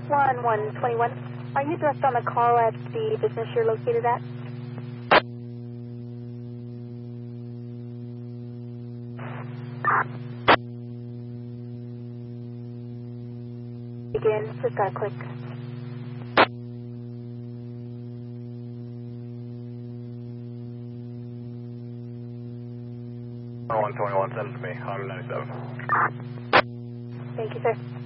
1121. Are you direct on the call at the business you're located at? Begin. Just gotta click. 121, send it to me. I'm 97. Thank you, sir.